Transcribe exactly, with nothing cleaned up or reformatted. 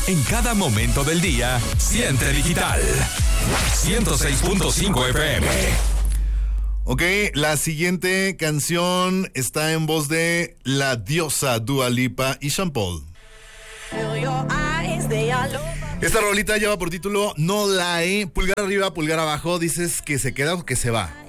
En cada momento del día, siente digital. ciento seis punto cinco F M. Ok, la siguiente canción está en voz de la diosa Dua Lipa y Sean Paul. Esta rolita lleva por título No Lie. Pulgar arriba, pulgar abajo. Dices que se queda o que se va.